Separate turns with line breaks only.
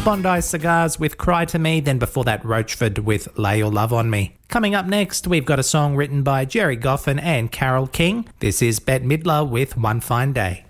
Bondi Cigars with Cry to Me, then before that Roachford with Lay Your Love on Me. Coming up next, we've got a song written by Jerry Goffin and Carole King. This is Bette Midler with One Fine Day.